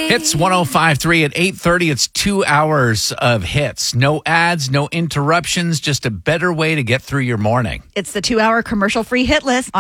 Hits 105.3 at 8:30. It's 2 hours of hits. No ads, no interruptions, just a better way to get through your morning. It's the 2-hour commercial-free hit list on